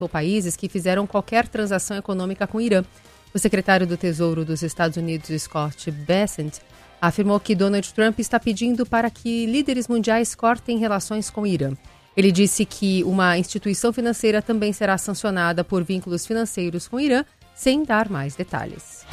países que fizeram qualquer transação econômica com o Irã. O secretário do Tesouro dos Estados Unidos, Scott Bessent, afirmou que Donald Trump está pedindo para que líderes mundiais cortem relações com o Irã. Ele disse que uma instituição financeira também será sancionada por vínculos financeiros com o Irã, sem dar mais detalhes.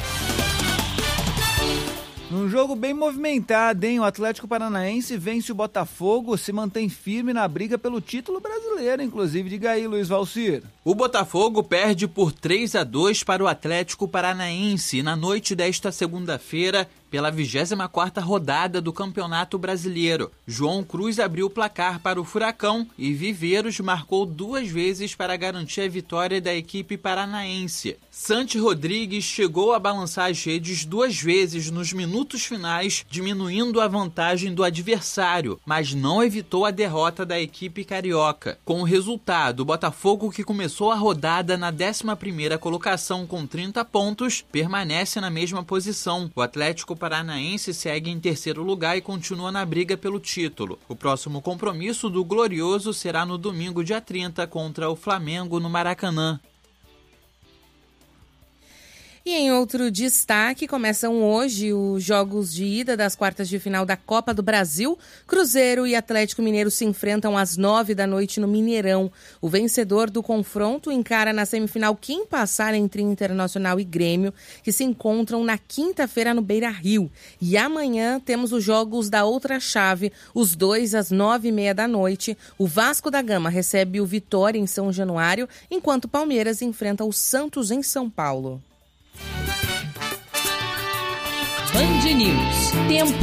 Num jogo bem movimentado, hein? O Atlético Paranaense vence o Botafogo, se mantém firme na briga pelo título brasileiro, inclusive. Diga aí, Luiz Valcir. O Botafogo perde por 3-2 para o Atlético Paranaense na noite desta segunda-feira, pela 24ª rodada do Campeonato Brasileiro. João Cruz abriu o placar para o Furacão e Viveiros marcou 2 vezes para garantir a vitória da equipe paranaense. Santi Rodrigues chegou a balançar as redes 2 vezes nos minutos finais, diminuindo a vantagem do adversário, mas não evitou a derrota da equipe carioca. Com o resultado, o Botafogo, que começou a rodada na 11ª colocação com 30 pontos, permanece na mesma posição. O Atlético Paranaense segue em 3º lugar e continua na briga pelo título. O próximo compromisso do Glorioso será no domingo, dia 30, contra o Flamengo no Maracanã. E em outro destaque, começam hoje os jogos de ida das quartas de final da Copa do Brasil. Cruzeiro e Atlético Mineiro se enfrentam às 21h no Mineirão. O vencedor do confronto encara na semifinal quem passar entre Internacional e Grêmio, que se encontram na quinta-feira no Beira-Rio. E amanhã temos os jogos da outra chave, os dois às 21h30. O Vasco da Gama recebe o Vitória em São Januário, enquanto o Palmeiras enfrenta o Santos em São Paulo. Band News. Tempo.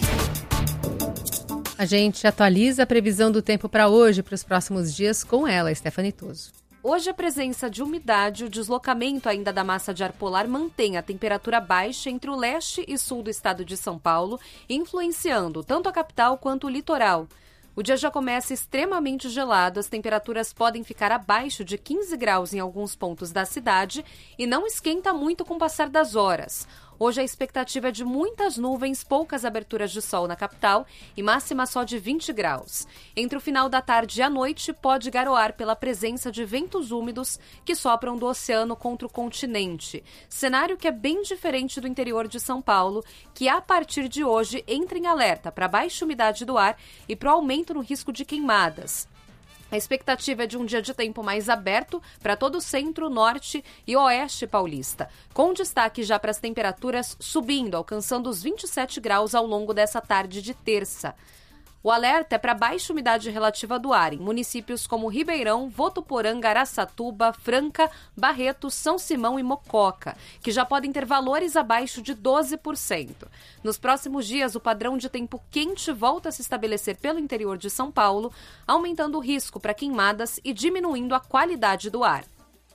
A gente atualiza a previsão do tempo para hoje, para os próximos dias, com ela, Stephanie Toso. Hoje a presença de umidade, o deslocamento ainda da massa de ar polar mantém a temperatura baixa entre o leste e sul do estado de São Paulo, influenciando tanto a capital quanto o litoral. O dia já começa extremamente gelado, as temperaturas podem ficar abaixo de 15 graus em alguns pontos da cidade e não esquenta muito com o passar das horas. Hoje a expectativa é de muitas nuvens, poucas aberturas de sol na capital e máxima só de 20 graus. Entre o final da tarde e a noite pode garoar pela presença de ventos úmidos que sopram do oceano contra o continente. Cenário que é bem diferente do interior de São Paulo, que a partir de hoje entra em alerta para a baixa umidade do ar e para o aumento no risco de queimadas. A expectativa é de um dia de tempo mais aberto para todo o centro, norte e oeste paulista, com destaque já para as temperaturas subindo, alcançando os 27 graus ao longo dessa tarde de terça. O alerta é para baixa umidade relativa do ar em municípios como Ribeirão, Votuporanga, Araçatuba, Franca, Barreto, São Simão e Mococa, que já podem ter valores abaixo de 12%. Nos próximos dias, o padrão de tempo quente volta a se estabelecer pelo interior de São Paulo, aumentando o risco para queimadas e diminuindo a qualidade do ar.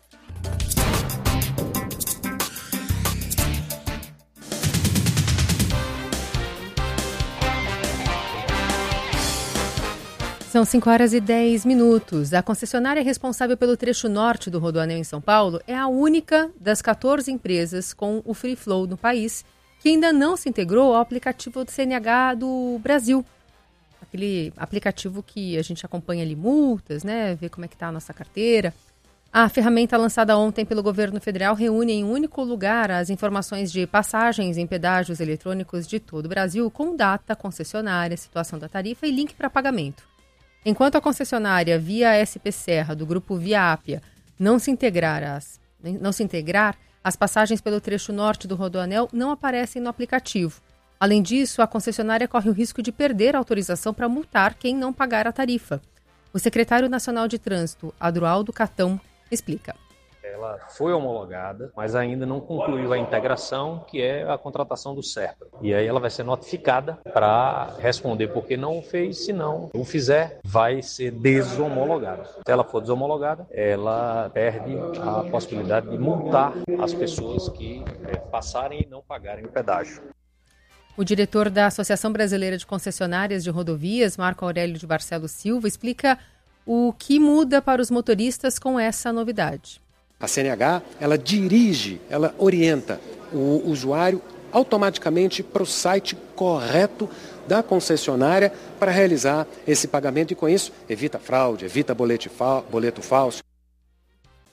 São 5h10. A concessionária responsável pelo trecho norte do Rodoanel em São Paulo é a única das 14 empresas com o Free Flow no país que ainda não se integrou ao aplicativo do CNH do Brasil. Aquele aplicativo que a gente acompanha ali multas, né? Vê como é que está a nossa carteira. A ferramenta lançada ontem pelo governo federal reúne em um único lugar as informações de passagens em pedágios eletrônicos de todo o Brasil, com data, concessionária, situação da tarifa e link para pagamento. Enquanto a concessionária Via SP Serra, do grupo Via Ápia, não se integrar, as passagens pelo trecho norte do Rodoanel não aparecem no aplicativo. Além disso, a concessionária corre o risco de perder a autorização para multar quem não pagar a tarifa. O secretário nacional de Trânsito, Adroaldo Catão, explica. Ela foi homologada, mas ainda não concluiu a integração, que é a contratação do SERPRA. E aí ela vai ser notificada para responder porque não fez, se não fizer, vai ser desomologada. Se ela for desomologada, ela perde a possibilidade de multar as pessoas que passarem e não pagarem o pedágio. O diretor da Associação Brasileira de Concessionárias de Rodovias, Marco Aurélio de Barcelos Silva, explica o que muda para os motoristas com essa novidade. A CNH, ela dirige, ela orienta o usuário automaticamente para o site correto da concessionária para realizar esse pagamento e, com isso, evita fraude, evita boleto falso.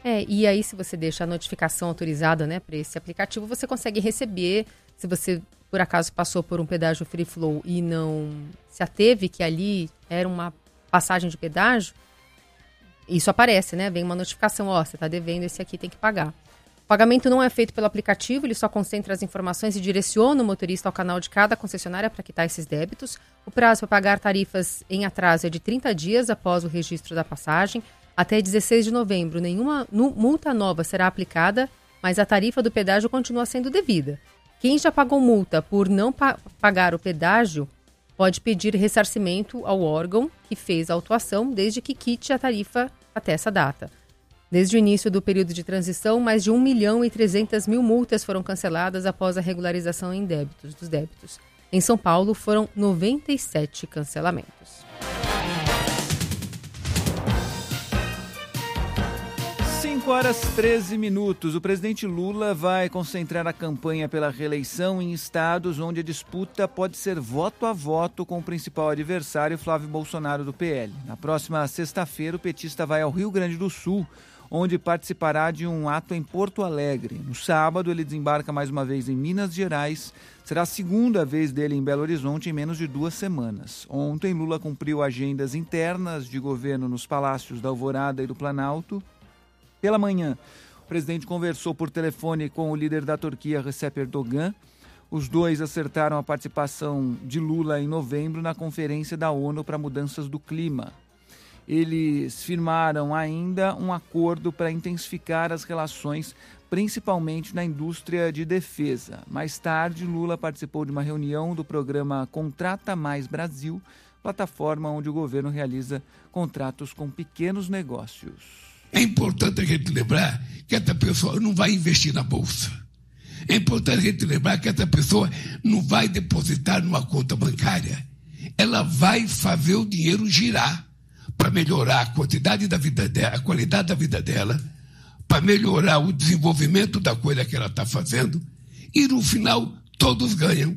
E aí se você deixa a notificação autorizada, né, para esse aplicativo, você consegue receber, se você por acaso passou por um pedágio free flow e não se ateve que ali era uma passagem de pedágio, isso aparece, né? Vem uma notificação, você está devendo, esse aqui tem que pagar. O pagamento não é feito pelo aplicativo, ele só concentra as informações e direciona o motorista ao canal de cada concessionária para quitar esses débitos. O prazo para pagar tarifas em atraso é de 30 dias após o registro da passagem. Até 16 de novembro, nenhuma multa nova será aplicada, mas a tarifa do pedágio continua sendo devida. Quem já pagou multa por não pagar o pedágio pode pedir ressarcimento ao órgão que fez a autuação, desde que quite a tarifa até essa data. Desde o início do período de transição, mais de 1.300.000 multas foram canceladas após a regularização dos débitos. Em São Paulo, foram 97 cancelamentos. 5h13. O presidente Lula vai concentrar a campanha pela reeleição em estados onde a disputa pode ser voto a voto com o principal adversário, Flávio Bolsonaro, do PL. Na próxima sexta-feira, o petista vai ao Rio Grande do Sul, onde participará de um ato em Porto Alegre. No sábado, ele desembarca mais uma vez em Minas Gerais. Será a segunda vez dele em Belo Horizonte em menos de 2 semanas. Ontem, Lula cumpriu agendas internas de governo nos palácios da Alvorada e do Planalto. Pela manhã, o presidente conversou por telefone com o líder da Turquia, Recep Erdogan. Os dois acertaram a participação de Lula em novembro na Conferência da ONU para Mudanças do Clima. Eles firmaram ainda um acordo para intensificar as relações, principalmente na indústria de defesa. Mais tarde, Lula participou de uma reunião do programa Contrata Mais Brasil, plataforma onde o governo realiza contratos com pequenos negócios. É importante a gente lembrar que essa pessoa não vai investir na Bolsa. É importante a gente lembrar que essa pessoa não vai depositar numa conta bancária. Ela vai fazer o dinheiro girar para melhorar a quantidade da vida dela, a qualidade da vida dela, para melhorar o desenvolvimento da coisa que ela está fazendo, e no final todos ganham.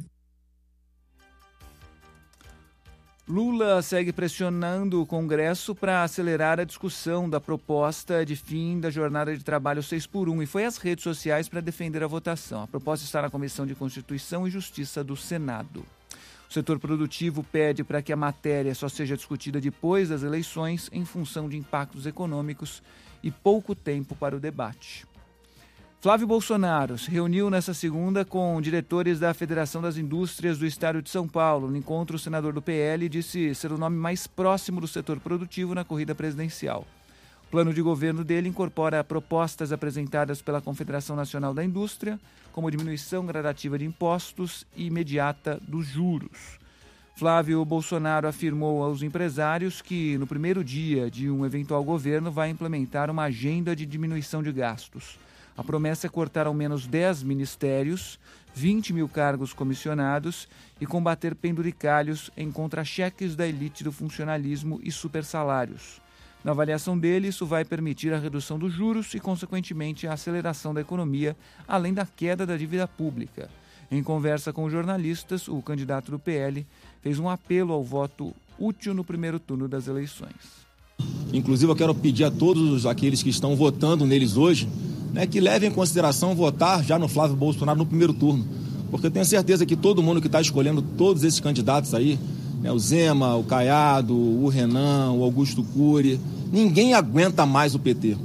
Lula segue pressionando o Congresso para acelerar a discussão da proposta de fim da jornada de trabalho 6x1 e foi às redes sociais para defender a votação. A proposta está na Comissão de Constituição e Justiça do Senado. O setor produtivo pede para que a matéria só seja discutida depois das eleições em função de impactos econômicos e pouco tempo para o debate. Flávio Bolsonaro se reuniu nesta segunda com diretores da Federação das Indústrias do Estado de São Paulo. No encontro, o senador do PL disse ser o nome mais próximo do setor produtivo na corrida presidencial. O plano de governo dele incorpora propostas apresentadas pela Confederação Nacional da Indústria, como diminuição gradativa de impostos e imediata dos juros. Flávio Bolsonaro afirmou aos empresários que, no primeiro dia de um eventual governo, vai implementar uma agenda de diminuição de gastos. A promessa é cortar ao menos 10 ministérios, 20 mil cargos comissionados e combater penduricalhos em contra-cheques da elite do funcionalismo e supersalários. Na avaliação dele, isso vai permitir a redução dos juros e, consequentemente, a aceleração da economia, além da queda da dívida pública. Em conversa com jornalistas, o candidato do PL fez um apelo ao voto útil no primeiro turno das eleições. Inclusive, eu quero pedir a todos aqueles que estão votando neles hoje, que levem em consideração votar já no Flávio Bolsonaro no primeiro turno. Porque eu tenho certeza que todo mundo que está escolhendo todos esses candidatos aí, o Zema, o Caiado, o Renan, o Augusto Cury, ninguém aguenta mais o PT.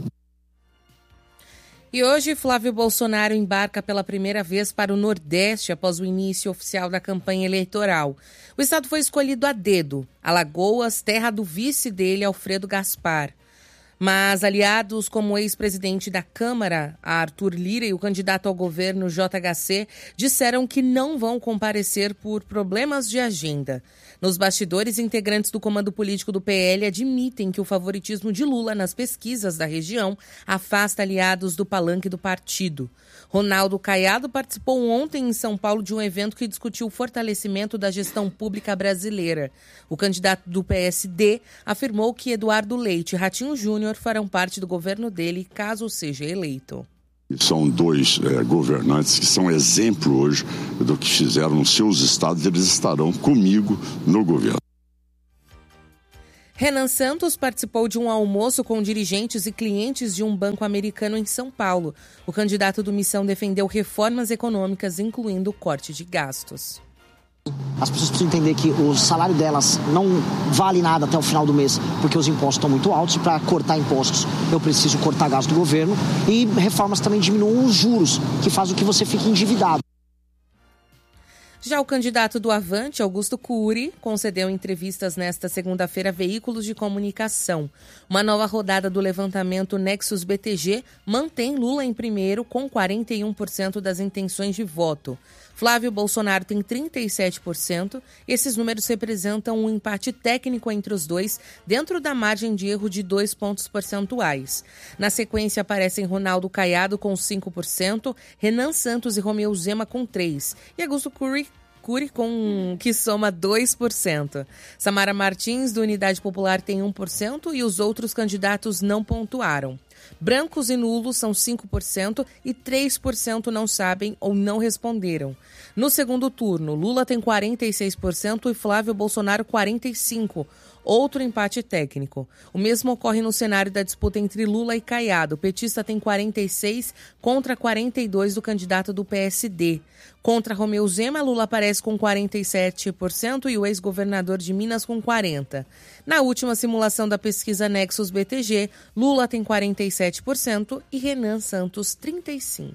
E hoje, Flávio Bolsonaro embarca pela primeira vez para o Nordeste após o início oficial da campanha eleitoral. O estado foi escolhido a dedo, Alagoas, terra do vice dele, Alfredo Gaspar. Mas aliados como o ex-presidente da Câmara, Arthur Lira, e o candidato ao governo, JHC, disseram que não vão comparecer por problemas de agenda. Nos bastidores, integrantes do comando político do PL admitem que o favoritismo de Lula nas pesquisas da região afasta aliados do palanque do partido. Ronaldo Caiado participou ontem em São Paulo de um evento que discutiu o fortalecimento da gestão pública brasileira. O candidato do PSD afirmou que Eduardo Leite e Ratinho Júnior farão parte do governo dele caso seja eleito. São dois governantes que são exemplo hoje do que fizeram nos seus estados, eles estarão comigo no governo. Renan Santos participou de um almoço com dirigentes e clientes de um banco americano em São Paulo. O candidato do Missão defendeu reformas econômicas, incluindo o corte de gastos. As pessoas precisam entender que o salário delas não vale nada até o final do mês, porque os impostos estão muito altos, e para cortar impostos eu preciso cortar gasto do governo, e reformas também diminuem os juros, que faz com que você fique endividado. Já o candidato do Avante, Augusto Cury, concedeu entrevistas nesta segunda-feira a veículos de comunicação. Uma nova rodada do levantamento Nexus BTG mantém Lula em primeiro com 41% das intenções de voto. Flávio Bolsonaro tem 37%. Esses números representam um empate técnico entre os dois, dentro da margem de erro de 2 pontos percentuais. Na sequência aparecem Ronaldo Caiado com 5%, Renan Santos e Romeu Zema com 3%. E Augusto Cury que soma 2%. Samara Martins, do Unidade Popular, tem 1% e os outros candidatos não pontuaram. Brancos e nulos são 5% e 3% não sabem ou não responderam. No segundo turno, Lula tem 46% e Flávio Bolsonaro 45%. Outro empate técnico. O mesmo ocorre no cenário da disputa entre Lula e Caiado. O petista tem 46% contra 42% do candidato do PSD. Contra Romeu Zema, Lula aparece com 47% e o ex-governador de Minas com 40%. Na última simulação da pesquisa Nexus BTG, Lula tem 47% e Renan Santos 35%.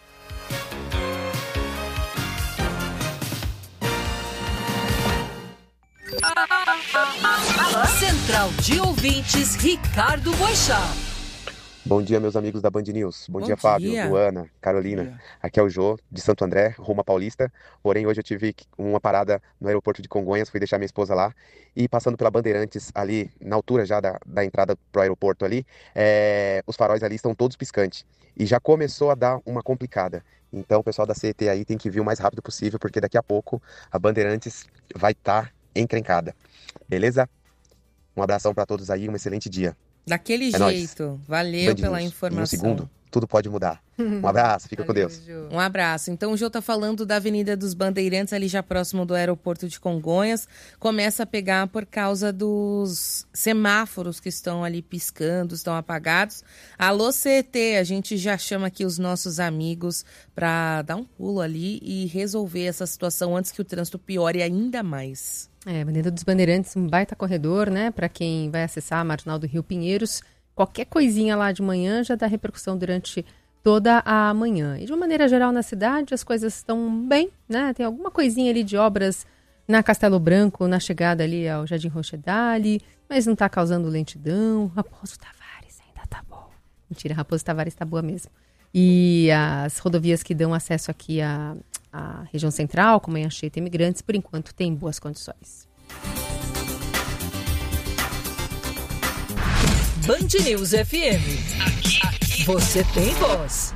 Central de Ouvintes, Ricardo Boixá. Bom dia, meus amigos da Band News. Bom dia, Fábio, Luana, Carolina. Aqui é o Jô, de Santo André, rumo à Paulista. Porém, hoje eu tive uma parada no aeroporto de Congonhas, fui deixar minha esposa lá. E passando pela Bandeirantes, ali, na altura já da entrada pro aeroporto ali, os faróis ali estão todos piscantes. E já começou a dar uma complicada. Então, o pessoal da CET aí tem que vir o mais rápido possível, porque daqui a pouco a Bandeirantes vai estar encrencada. Beleza? Um abração para todos aí, um excelente dia. Daquele jeito. Nóis. Valeu Band pela News. informação. Em um segundo, tudo pode mudar. Um abraço, fica com Deus. Um abraço. Então o Jô tá falando da Avenida dos Bandeirantes, ali já próximo do aeroporto de Congonhas. Começa a pegar por causa dos semáforos que estão ali piscando, estão apagados. Alô, CET, a gente já chama aqui os nossos amigos para dar um pulo ali e resolver essa situação antes que o trânsito piore ainda mais. Avenida dos Bandeirantes, um baita corredor, né? Para quem vai acessar a Marginal do Rio Pinheiros, qualquer coisinha lá de manhã já dá repercussão durante toda a manhã. E de uma maneira geral na cidade as coisas estão bem, né? Tem alguma coisinha ali de obras na Castelo Branco, na chegada ali ao Jardim Rochedale, mas não está causando lentidão. Raposo Tavares ainda tá bom. Mentira, Raposo Tavares tá boa mesmo. E as rodovias que dão acesso aqui à região central, como Anchieta e Imigrantes, por enquanto tem boas condições. Band News FM. Aqui você tem voz.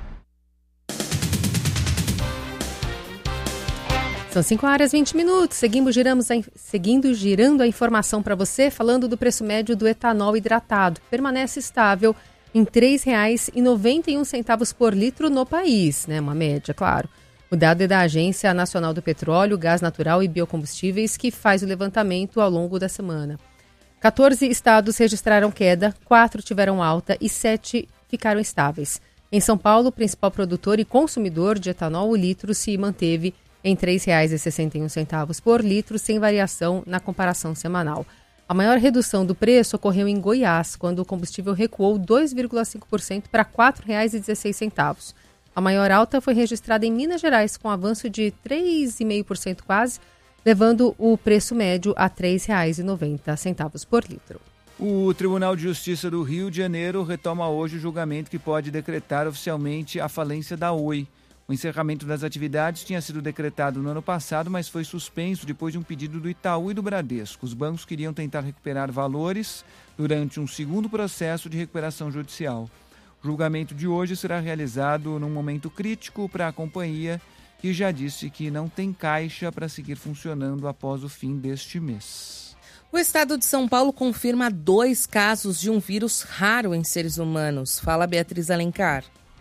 São 5h20. Seguindo girando a informação para você, falando do preço médio do etanol hidratado. Permanece estável em R$ 3,91 por litro no país, né? Uma média, claro. O dado é da Agência Nacional do Petróleo, Gás Natural e Biocombustíveis, que faz o levantamento ao longo da semana. 14 estados registraram queda, 4 tiveram alta e 7 ficaram estáveis. Em São Paulo, o principal produtor e consumidor de etanol, o litro se manteve em R$ 3,61 por litro, sem variação na comparação semanal. A maior redução do preço ocorreu em Goiás, quando o combustível recuou 2,5% para R$ 4,16. A maior alta foi registrada em Minas Gerais, com avanço de 3,5% quase, levando o preço médio a R$ 3,90 por litro. O Tribunal de Justiça do Rio de Janeiro retoma hoje o julgamento que pode decretar oficialmente a falência da Oi. O encerramento das atividades tinha sido decretado no ano passado, mas foi suspenso depois de um pedido do Itaú e do Bradesco. Os bancos queriam tentar recuperar valores durante um segundo processo de recuperação judicial. O julgamento de hoje será realizado num momento crítico para a companhia, que já disse que não tem caixa para seguir funcionando após o fim deste mês. O estado de São Paulo confirma 2 casos de um vírus raro em seres humanos. Fala, Beatriz Alencar.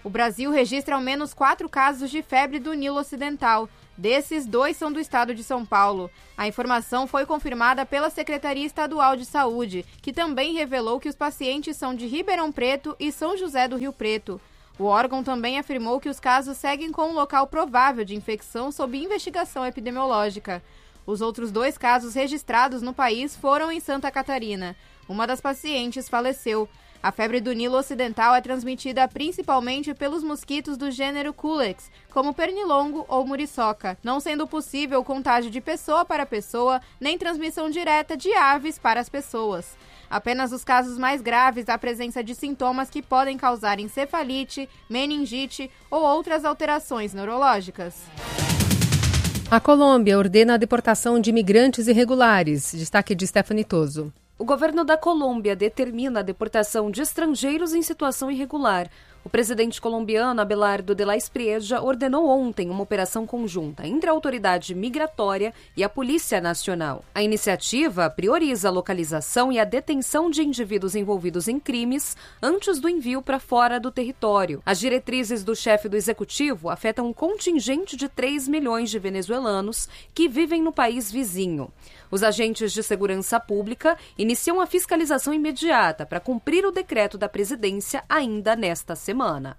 O Brasil registra ao menos 4 casos de febre do Nilo Ocidental. Desses, 2 são do estado de São Paulo. A informação foi confirmada pela Secretaria Estadual de Saúde, que também revelou que os pacientes são de Ribeirão Preto e São José do Rio Preto. O órgão também afirmou que os casos seguem com um local provável de infecção sob investigação epidemiológica. Os outros 2 casos registrados no país foram em Santa Catarina. Uma das pacientes faleceu. A febre do Nilo Ocidental é transmitida principalmente pelos mosquitos do gênero Culex, como pernilongo ou muriçoca, não sendo possível o contágio de pessoa para pessoa, nem transmissão direta de aves para as pessoas. Apenas nos casos mais graves há presença de sintomas que podem causar encefalite, meningite ou outras alterações neurológicas. A Colômbia ordena a deportação de imigrantes irregulares. Destaque de Stephanie Toso. O governo da Colômbia determina a deportação de estrangeiros em situação irregular. O presidente colombiano Abelardo de la Espriella ordenou ontem uma operação conjunta entre a autoridade migratória e a Polícia Nacional. A iniciativa prioriza a localização e a detenção de indivíduos envolvidos em crimes antes do envio para fora do território. As diretrizes do chefe do executivo afetam um contingente de 3 milhões de venezuelanos que vivem no país vizinho. Os agentes de segurança pública iniciam a fiscalização imediata para cumprir o decreto da presidência ainda nesta semana.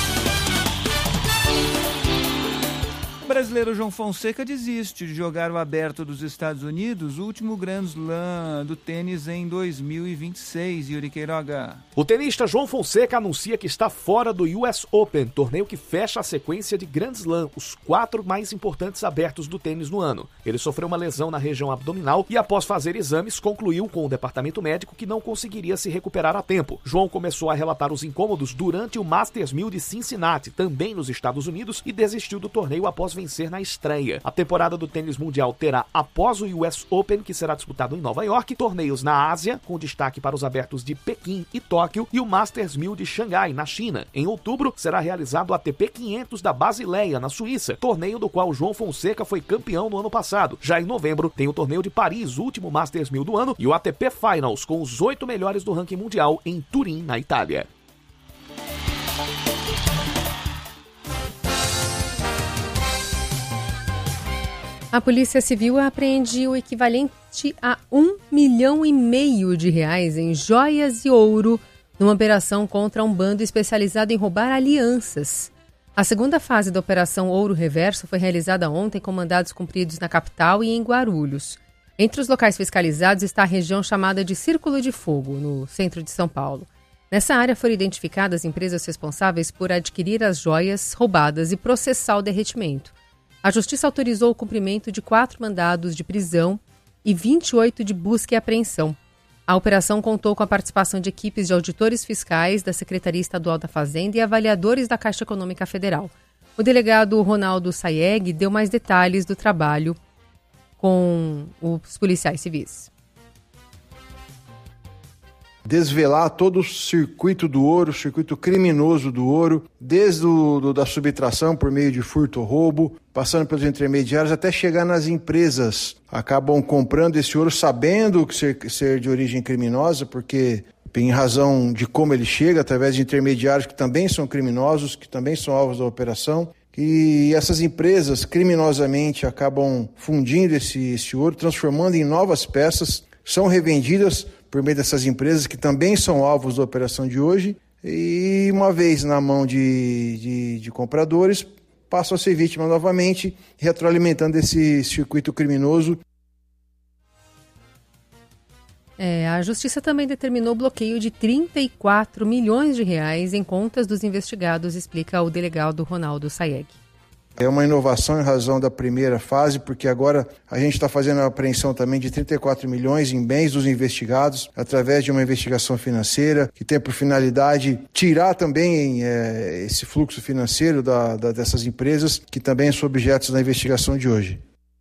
O brasileiro João Fonseca desiste de jogar o Aberto dos Estados Unidos, o último Grand Slam do tênis em 2026. Yuri Queiroga. O tenista João Fonseca anuncia que está fora do US Open, torneio que fecha a sequência de Grand Slam, os 4 mais importantes abertos do tênis no ano. Ele sofreu uma lesão na região abdominal e, após fazer exames, concluiu com o departamento médico que não conseguiria se recuperar a tempo. João começou a relatar os incômodos durante o Masters 1000 de Cincinnati, também nos Estados Unidos, e desistiu do torneio após vencer na estreia. A temporada do tênis mundial terá, após o US Open, que será disputado em Nova York, torneios na Ásia, com destaque para os abertos de Pequim e Tóquio, e o Masters 1000 de Xangai, na China. Em outubro, será realizado o ATP 500 da Basileia, na Suíça, torneio do qual João Fonseca foi campeão no ano passado. Já em novembro, tem o torneio de Paris, o último Masters 1000 do ano, e o ATP Finals, com os 8 melhores do ranking mundial em Turim, na Itália. A Polícia Civil apreende o equivalente a R$1,5 milhão em joias e ouro numa operação contra um bando especializado em roubar alianças. A segunda fase da Operação Ouro Reverso foi realizada ontem com mandados cumpridos na capital e em Guarulhos. Entre os locais fiscalizados está a região chamada de Círculo de Fogo, no centro de São Paulo. Nessa área foram identificadas empresas responsáveis por adquirir as joias roubadas e processar o derretimento. A Justiça autorizou o cumprimento de 4 mandados de prisão e 28 de busca e apreensão. A operação contou com a participação de equipes de auditores fiscais da Secretaria Estadual da Fazenda e avaliadores da Caixa Econômica Federal. O delegado Ronaldo Sayeg deu mais detalhes do trabalho com os policiais civis. Desvelar todo o circuito do ouro, o circuito criminoso do ouro, desde da subtração por meio de furto ou roubo, passando pelos intermediários até chegar nas empresas. Acabam comprando esse ouro sabendo que ser de origem criminosa, porque em razão de como ele chega, através de intermediários que também são criminosos, que também são alvos da operação. E essas empresas criminosamente acabam fundindo esse ouro, transformando em novas peças, são revendidas por meio dessas empresas que também são alvos da operação de hoje e, uma vez na mão de compradores, passam a ser vítimas novamente, retroalimentando esse circuito criminoso. A Justiça também determinou o bloqueio de R$34 milhões em contas dos investigados, explica o delegado Ronaldo Sayeg. É uma inovação em razão da primeira fase, porque agora a gente está fazendo a apreensão também de 34 milhões em bens dos investigados, através de uma investigação financeira, que tem por finalidade tirar também esse fluxo financeiro dessas empresas, que também são objetos da investigação de hoje.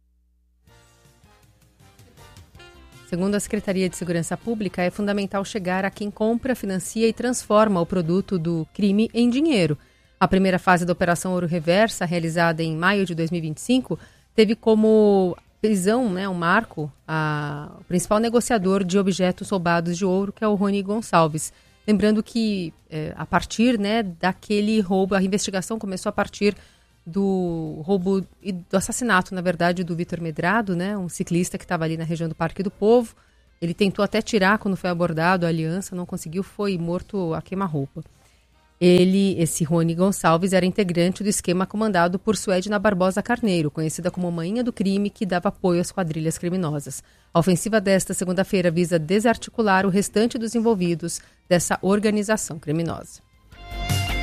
Segundo a Secretaria de Segurança Pública, é fundamental chegar a quem compra, financia e transforma o produto do crime em dinheiro. A primeira fase da Operação Ouro Reversa, realizada em maio de 2025, teve como prisão, um marco, o principal negociador de objetos roubados de ouro, que é o Rony Gonçalves. Lembrando que a partir, né, daquele roubo, a investigação começou a partir do roubo e do assassinato, na verdade, do Vitor Medrado, né, um ciclista que estava ali na região do Parque do Povo. Ele tentou até tirar quando foi abordado a aliança, não conseguiu, foi morto a queima-roupa. Esse Rony Gonçalves, era integrante do esquema comandado por Suedna Barbosa Carneiro, conhecida como Mainha do Crime, que dava apoio às quadrilhas criminosas. A ofensiva desta segunda-feira visa desarticular o restante dos envolvidos dessa organização criminosa.